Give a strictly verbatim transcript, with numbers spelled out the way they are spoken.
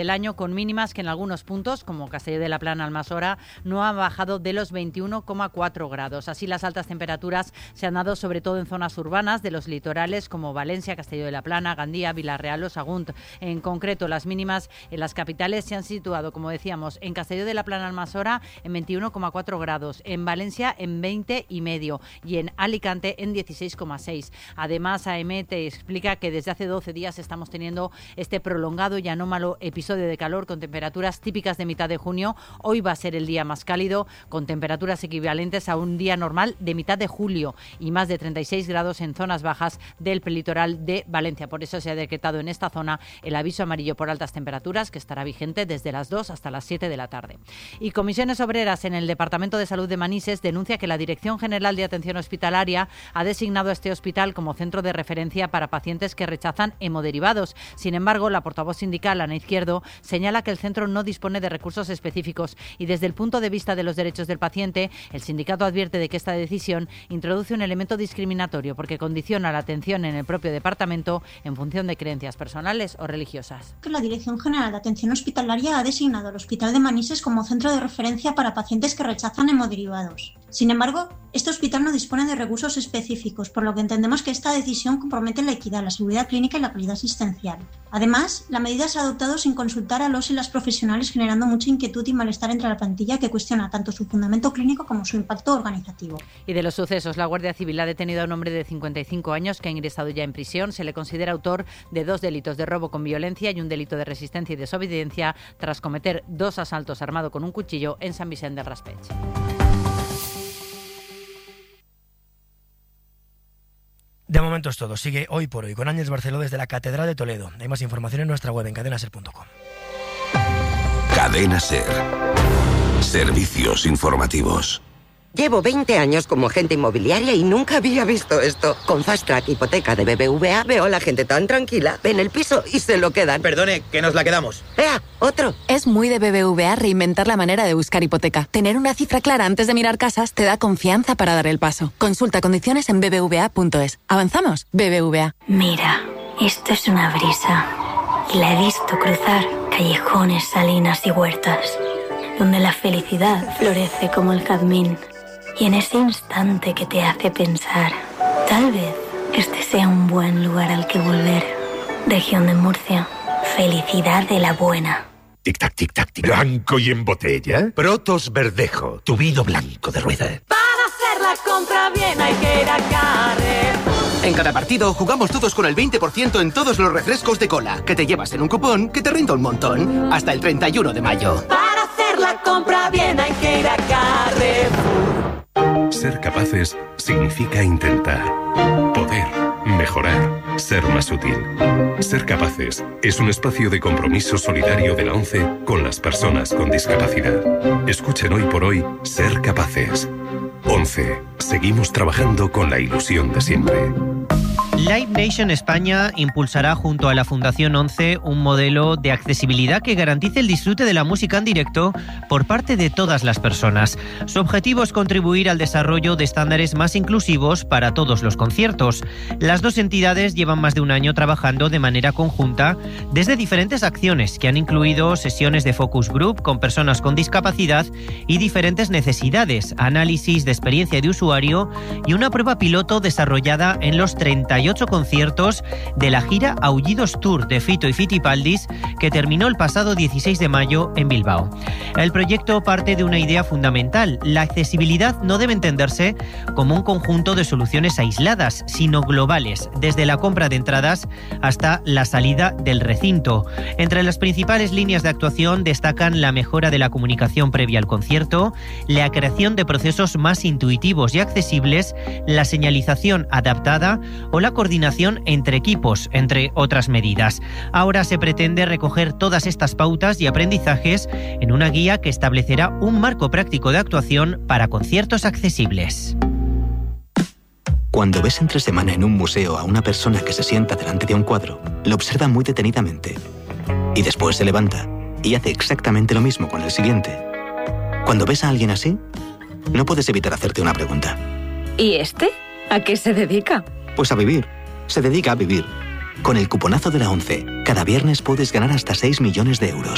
El año con mínimas que en algunos puntos, como Castelló de la Plana, Almassora, no han bajado de los veintiuno coma cuatro grados. Así, las altas temperaturas se han dado sobre todo en zonas urbanas de los litorales como Valencia, Castelló de la Plana, Gandía, Villarreal o Sagunt. En concreto, las mínimas en las capitales se han situado, como decíamos, en Castelló de la Plana, Almassora en veintiuno coma cuatro grados, en Valencia en veinte y medio y en Alicante en dieciséis coma seis. Además, A E M E te explica que desde hace doce días estamos teniendo este prolongado y anómalo episodio de calor con temperaturas típicas de mitad de junio. Hoy va a ser el día más cálido, con temperaturas equivalentes a un día normal de mitad de julio y más de treinta y seis grados en zonas bajas del prelitoral de Valencia. Por eso se ha decretado en esta zona el aviso amarillo por altas temperaturas, que estará vigente desde las dos hasta las siete de la tarde. Y Comisiones Obreras en el Departamento de Salud de Manises denuncia que la Dirección General de Atención Hospitalaria ha designado a este hospital como centro de referencia para pacientes que rechazan hemoderivados. Sin embargo, la portavoz sindical, Ana Izquierdo, señala que el centro no dispone de recursos específicos y desde el punto de vista de los derechos del paciente, el sindicato advierte de que esta decisión introduce un elemento discriminatorio porque condiciona la atención en el propio departamento en función de creencias personales o religiosas. La Dirección General de Atención Hospitalaria ha designado al Hospital de Manises como centro de referencia para pacientes que rechazan hemoderivados. Sin embargo, este hospital no dispone de recursos específicos, por lo que entendemos que esta decisión compromete la equidad, la seguridad clínica y la calidad asistencial. Además, la medida se ha adoptado sin consultar a los y las profesionales, generando mucha inquietud y malestar entre la plantilla, que cuestiona tanto su fundamento clínico como su impacto organizativo. Y de los sucesos, la Guardia Civil ha detenido a un hombre de cincuenta y cinco años que ha ingresado ya en prisión. Se le considera autor de dos delitos de robo con violencia y un delito de resistencia y desobediencia tras cometer dos asaltos armado con un cuchillo en San Vicente del Raspeig. De momento es todo. Sigue Hoy por Hoy con Ángels Barceló desde la Catedral de Toledo. Hay más información en nuestra web en cadena ser punto com. Cadena Ser. Servicios informativos. Llevo veinte años como agente inmobiliaria y nunca había visto esto. Con Fast Track Hipoteca de B B V A veo a la gente tan tranquila. Ven el piso y se lo quedan. Perdone, que nos la quedamos. ¡Ea! ¡Otro! Es muy de B B V A reinventar la manera de buscar hipoteca. Tener una cifra clara antes de mirar casas te da confianza para dar el paso. Consulta condiciones en b b v a punto es. ¿Avanzamos? B B V A. Mira, esto es una brisa. Y la he visto cruzar callejones, salinas y huertas, donde la felicidad florece como el jazmín. Y en ese instante que te hace pensar, tal vez este sea un buen lugar al que volver. Región de Murcia, felicidad de la buena. Tic-tac, tic-tac, tic. Blanco y en botella. Protos Verdejo, tu vino blanco de rueda. Para hacer la compra bien hay que ir a Carrefour. En cada partido jugamos todos con el veinte por ciento en todos los refrescos de cola, que te llevas en un cupón que te rinde un montón. Hasta el treinta y uno de mayo. Para hacer la compra bien hay que ir a Carrefour. Ser capaces significa intentar, poder, mejorar, ser más útil. Ser capaces es un espacio de compromiso solidario de la ONCE con las personas con discapacidad. Escuchen Hoy por Hoy Ser Capaces. ONCE. Seguimos trabajando con la ilusión de siempre. Live Nation España impulsará junto a la Fundación ONCE un modelo de accesibilidad que garantice el disfrute de la música en directo por parte de todas las personas. Su objetivo es contribuir al desarrollo de estándares más inclusivos para todos los conciertos. Las dos entidades llevan más de un año trabajando de manera conjunta desde diferentes acciones que han incluido sesiones de focus group con personas con discapacidad y diferentes necesidades, análisis de experiencia de usuario y una prueba piloto desarrollada en los treinta y ocho conciertos de la gira Aullidos Tour de Fito y Fitipaldis, que terminó el pasado dieciséis de mayo en Bilbao. El proyecto parte de una idea fundamental: la accesibilidad no debe entenderse como un conjunto de soluciones aisladas, sino globales, desde la compra de entradas hasta la salida del recinto. Entre las principales líneas de actuación destacan la mejora de la comunicación previa al concierto, la creación de procesos más intuitivos y accesibles, la señalización adaptada o la coordinación entre equipos, entre otras medidas. Ahora se pretende recoger todas estas pautas y aprendizajes en una guía que establecerá un marco práctico de actuación para conciertos accesibles. Cuando ves entre semana en un museo a una persona que se sienta delante de un cuadro, lo observa muy detenidamente y después se levanta y hace exactamente lo mismo con el siguiente. Cuando ves a alguien así, no puedes evitar hacerte una pregunta. ¿Y este? ¿A qué se dedica? Pues a vivir. Se dedica a vivir. Con el cuponazo de la ONCE, cada viernes puedes ganar hasta seis millones de euros.